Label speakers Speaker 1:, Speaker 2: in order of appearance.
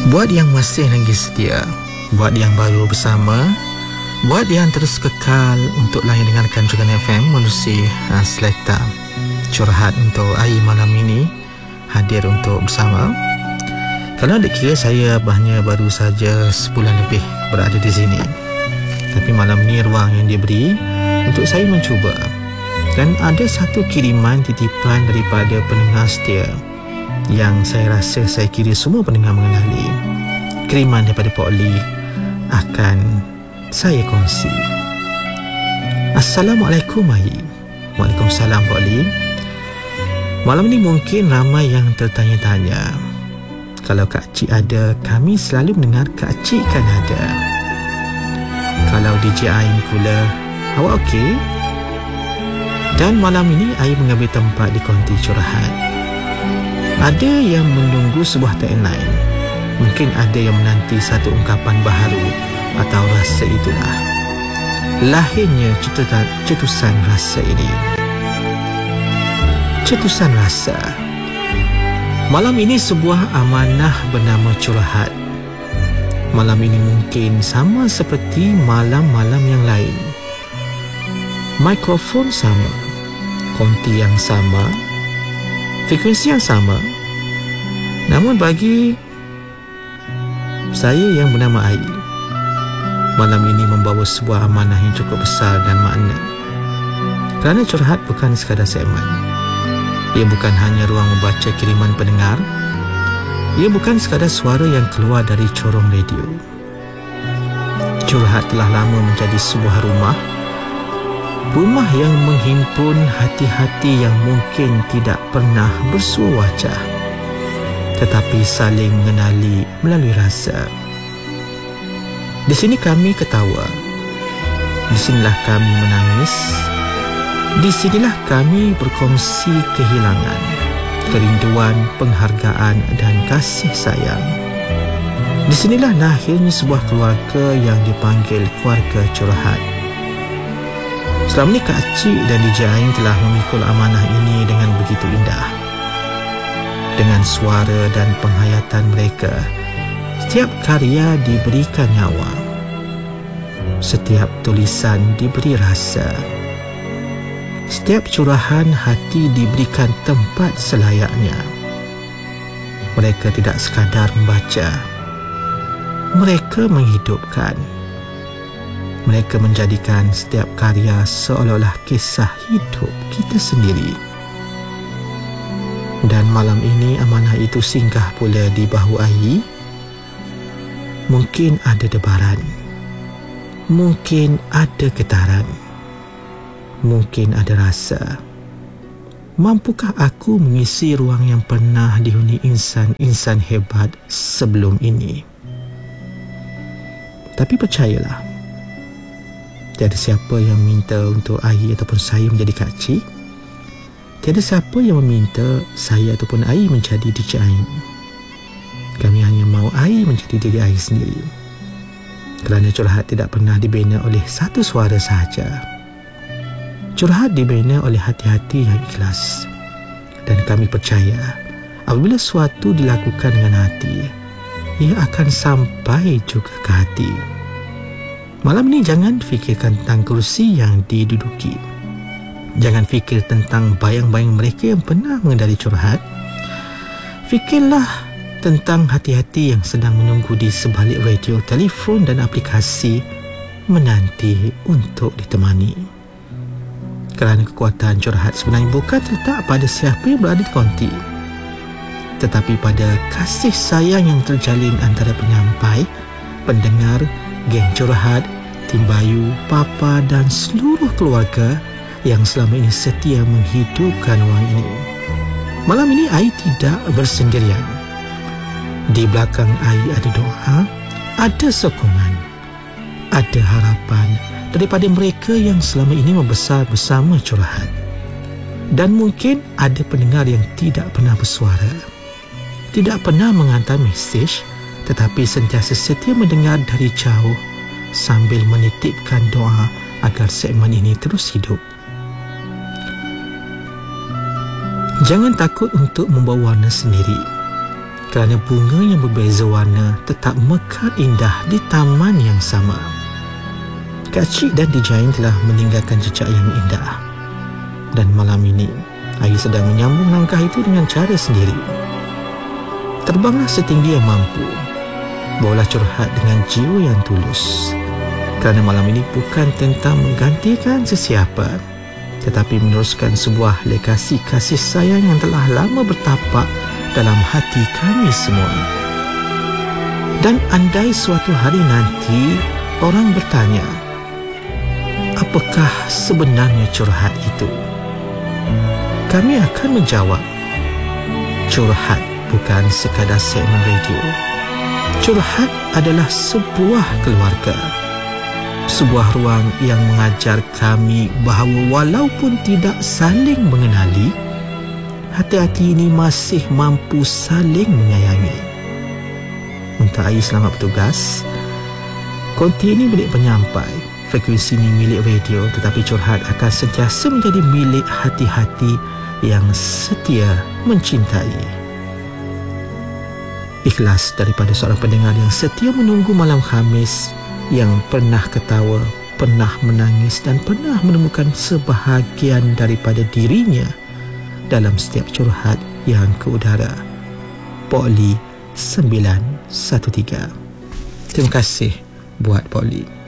Speaker 1: Buat yang masih lagi setia, buat yang baru bersama, buat yang terus kekal untuk layan dengarkan Jugan FM menerusi Selekta Curhat untuk Ai malam ini hadir untuk bersama. Kalau anda kira saya hanya baru saja sebulan lebih berada di sini, tapi malam ni ruang yang diberi untuk saya mencuba. Dan ada satu kiriman titipan daripada pendengar setia yang saya rasa saya kira semua pendengar mengenali. Kiriman daripada Pak Lee akan saya kongsi. Assalamualaikum Ai. Waalaikumsalam Pak Lee. Malam ni mungkin ramai yang tertanya-tanya, kalau Kak Cik ada, kami selalu mendengar Kak Cik kan ada. Kalau DJ Ain pula, awak okey? Dan malam ini Ai mengambil tempat di konti curhat. Ada yang menunggu sebuah tagline, mungkin ada yang menanti satu ungkapan baharu atau rasa itulah lahirnya cetusan rasa ini. Cetusan rasa. Malam ini sebuah amanah bernama curhat. Malam ini mungkin sama seperti malam-malam yang lain. Mikrofon sama, konti yang sama, frekuensi yang sama. Namun bagi saya yang bernama Ai, malam ini membawa sebuah amanah yang cukup besar dan makna. Kerana curhat bukan sekadar segmen. Ia bukan hanya ruang membaca kiriman pendengar. Ia bukan sekadar suara yang keluar dari corong radio. Curhat telah lama menjadi sebuah rumah. Rumah yang menghimpun hati-hati yang mungkin tidak pernah bersua wajah, tetapi saling mengenali melalui rasa. Di sini kami ketawa. Di sinilah kami menangis. Di sinilah kami berkongsi kehilangan, kerinduan, penghargaan dan kasih sayang. Di sinilah lahirnya sebuah keluarga yang dipanggil keluarga curhat. Selama ini Kak Cik dan DJ Ain telah memikul amanah ini dengan begitu indah. Dengan suara dan penghayatan mereka, setiap karya diberikan nyawa. Setiap tulisan diberi rasa. Setiap curahan hati diberikan tempat selayaknya. Mereka tidak sekadar membaca. Mereka menghidupkan. Mereka menjadikan setiap karya seolah-olah kisah hidup kita sendiri. Dan malam ini amanah itu singgah pula di bahu Ai. Mungkin ada debaran. Mungkin ada getaran. Mungkin ada rasa. Mampukah aku mengisi ruang yang pernah dihuni insan-insan hebat sebelum ini? Tapi percayalah, tiada siapa yang minta untuk Ai ataupun saya menjadi Kak Cik. Tiada siapa yang meminta saya ataupun Ai menjadi DJ Ain. Kami hanya mahu Ai menjadi diri Ai sendiri. Kerana curhat tidak pernah dibina oleh satu suara sahaja. Curhat dibina oleh hati-hati yang ikhlas. Dan kami percaya, apabila suatu dilakukan dengan hati, ia akan sampai juga ke hati. Malam ini jangan fikirkan tentang kursi yang diduduki. Jangan fikir tentang bayang-bayang mereka yang pernah mengendari curhat. Fikirlah tentang hati-hati yang sedang menunggu di sebalik radio, telefon dan aplikasi, menanti untuk ditemani. Kerana kekuatan curhat sebenarnya bukan terletak pada siapa yang berada di konti, tetapi pada kasih sayang yang terjalin antara penyampai, pendengar, geng curhat, tim Bayu, Papa dan seluruh keluarga yang selama ini setia menghidupkan ruang ini. Malam ini Ai tidak bersendirian. Di belakang Ai ada doa, ada sokongan, ada harapan daripada mereka yang selama ini membesar bersama curhat. Dan mungkin ada pendengar yang tidak pernah bersuara, tidak pernah menghantar mesej, tetapi sentiasa setia mendengar dari jauh sambil menitipkan doa agar segmen ini terus hidup. Jangan takut untuk membawa warna sendiri. kerana bunga yang berbeza warna tetap mekar indah di taman yang sama. Kak Cik dan DJ Ain telah meninggalkan jejak yang indah. Dan malam ini, Ain sedang menyambung langkah itu dengan cara sendiri. Terbanglah setinggi yang mampu. Bawalah curhat dengan jiwa yang tulus. Kerana malam ini bukan tentang menggantikan sesiapa, tetapi meneruskan sebuah legasi kasih sayang yang telah lama bertapak dalam hati kami semua. Dan andai suatu hari nanti orang bertanya, apakah sebenarnya curhat itu? Kami akan menjawab, curhat bukan sekadar segmen radio. Curhat adalah sebuah keluarga. Sebuah ruang yang mengajar kami bahawa walaupun tidak saling mengenali, hati-hati ini masih mampu saling menyayangi. Untuk Air selamat bertugas. Konti ini milik penyampai. Frekuensi ini milik radio, tetapi curhat akan sentiasa menjadi milik hati-hati yang setia mencintai. Ikhlas daripada seorang pendengar yang setia menunggu malam Khamis, yang pernah ketawa, pernah menangis dan pernah menemukan sebahagian daripada dirinya dalam setiap curhat yang ke udara. Poli 913. Terima kasih buat Poli.